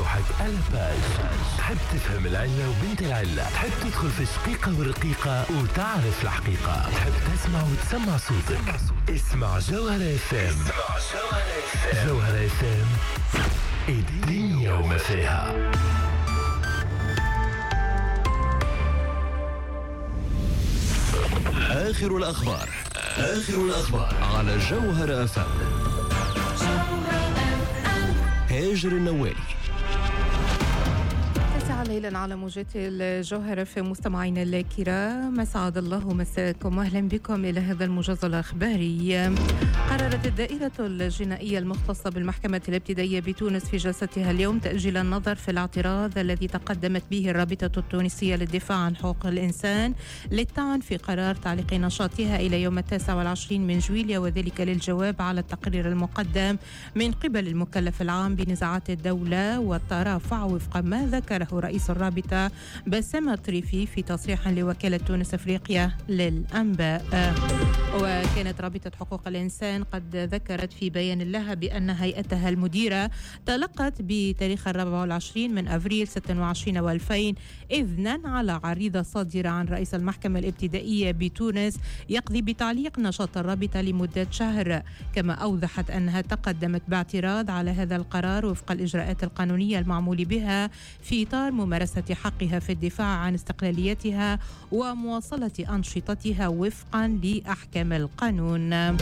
روحك على باج. تحب تفهم العلة وبنت العلة، تحب تدخل في الشقيقة والرقيقة وتعرف الحقيقة، تحب تسمع وتسمع صوتك. اسمع جوهرة FM. جوهرة FM، الدنيا وما فيها. آخر الأخبار على جوهرة FM. هاجر النوالي. ليلا على موجات الجوهرة في مستمعينا الكرام، مسعد الله مساكم واهلا بكم الى هذا الموجز الاخباري. قررت الدائرة الجنائية المختصة بالمحكمة الابتدائية بتونس في جلستها اليوم تأجيل النظر في الاعتراض الذي تقدمت به الرابطة التونسية للدفاع عن حقوق الإنسان للطعن في قرار تعليق نشاطها إلى يوم 29 من جويليا، وذلك للجواب على التقرير المقدم من قبل المكلف العام بنزاعات الدولة والترافع وفق ما ذكره رئيس الرابطة بسام الطريفي في تصريح لوكالة تونس أفريقيا للأنباء. وكانت رابطة حقوق الإنسان قد ذكرت في بيان لها بأن هيئتها المديرة تلقت بتاريخ 24 من أفريل 26 و2000 إذنا على عريضة صادرة عن رئيس المحكمة الابتدائية بتونس يقضي بتعليق نشاط الرابطة لمدة شهر. كما أوضحت أنها تقدمت باعتراض على هذا القرار وفق الإجراءات القانونية المعمول بها في إطار ممارسة حقها في الدفاع عن استقلاليتها ومواصلة أنشطتها وفقا لأحكام القانون.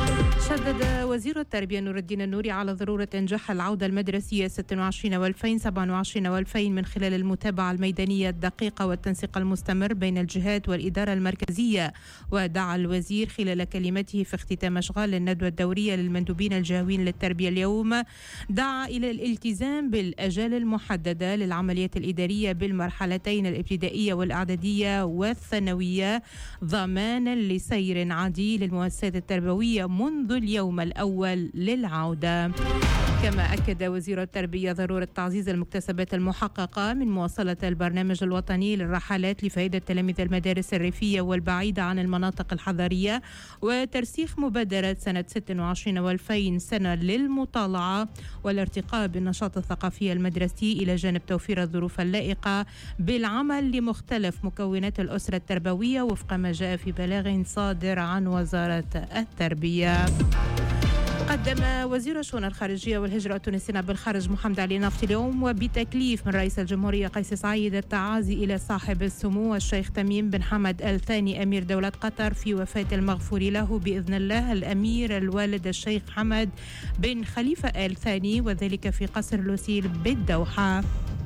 شدد وزير التربية نور الدين النوري على ضرورة إنجاح العودة المدرسية 26 و2000 27 و2000 من خلال المتابعة الميدانية الدقيقة والتنسيق المستمر بين الجهات والإدارة المركزية. ودعا الوزير خلال كلمته في اختتام أشغال الندوة الدورية للمندوبين الجاوين للتربية اليوم، دعا إلى الالتزام بالأجال المحددة للعمليات الإدارية بالمرحلتين الابتدائية والإعدادية والثانوية ضمانا لسير عادي للمؤسسات التربوية منذ اليوم الأول للعودة. كما أكد وزير التربية ضرورة تعزيز المكتسبات المحققة من مواصلة البرنامج الوطني للرحلات لفائدة تلاميذ المدارس الريفية والبعيدة عن المناطق الحضرية، وترسيخ مبادرة سنة 26 و2000 سنة للمطالعة والارتقاء بالنشاط الثقافي المدرسي إلى جانب توفير الظروف اللائقة بالعمل لمختلف مكونات الأسرة التربوية وفق ما جاء في بلاغ صادر عن وزارة التربية. قدم وزير الشؤون الخارجية والهجرة التونسيين بالخارج محمد علي نفط اليوم وبتكليف من رئيس الجمهورية قيس سعيد التعازي إلى صاحب السمو الشيخ تميم بن حمد آل ثاني أمير دولة قطر في وفاة المغفور له بإذن الله الأمير الوالد الشيخ حمد بن خليفة آل ثاني، وذلك في قصر لوسيل بالدوحة.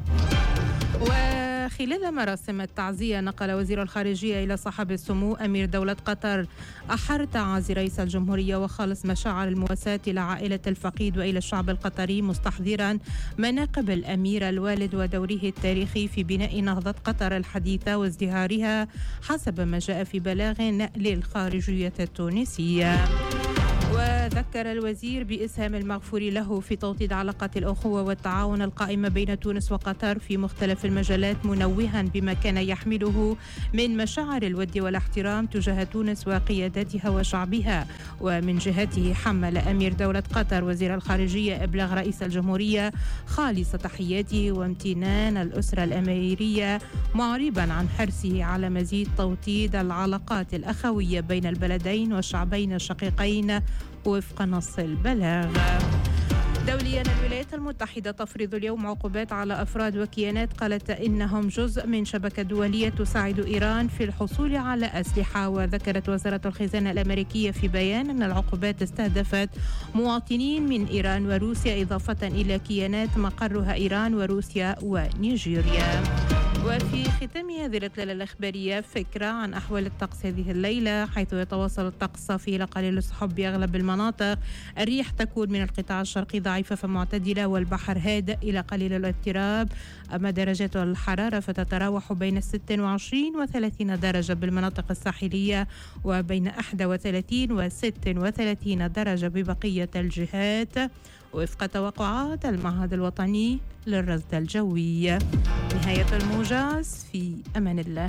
وخلال مراسم التعزية نقل وزير الخارجية إلى صاحب السمو أمير دولة قطر أحر تعازي رئيس الجمهورية وخالص مشاعر المواساة إلى عائلة الفقيد وإلى الشعب القطري، مستحضرا مناقب الأمير الوالد ودوره التاريخي في بناء نهضة قطر الحديثة وازدهارها حسب ما جاء في بلاغ للخارجية التونسية. وذكر الوزير بإسهام المغفور له في توطيد علاقات الأخوة والتعاون القائمة بين تونس وقطر في مختلف المجالات، منوها بما كان يحمله من مشاعر الود والاحترام تجاه تونس وقيادتها وشعبها. ومن جهته حمل أمير دولة قطر وزير الخارجية إبلاغ رئيس الجمهورية خالص تحياته وامتنان الأسرة الأميرية، معربا عن حرصه على مزيد توطيد العلاقات الأخوية بين البلدين والشعبين الشقيقين وفق نص البلاغ. دوليا، الولايات المتحدة تفرض اليوم عقوبات على أفراد وكيانات قالت إنهم جزء من شبكة دولية تساعد إيران في الحصول على أسلحة. وذكرت وزارة الخزانة الأمريكية في بيان أن العقوبات استهدفت مواطنين من إيران وروسيا، إضافة إلى كيانات مقرها إيران وروسيا ونيجيريا. وفي ختام هذه الإطلالة الإخبارية فكرة عن أحوال الطقس هذه الليلة، حيث يتواصل الطقس صافي إلى قليل السحب بأغلب المناطق. الريح تكون من القطاع الشرقي ضعيفة فمعتدلة، والبحر هادئ إلى قليل الاضطراب. أما درجات الحرارة فتتراوح بين 26 و 30 درجة بالمناطق الساحلية، وبين 31 و 36 درجة ببقية الجهات، وفق توقعات المعهد الوطني للرصد الجوي. نهاية الموجز، في أمان الله.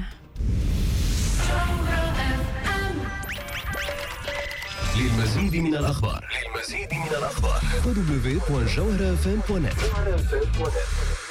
للمزيد من الأخبار للمزيد من الأخبار www.jawharafm.net.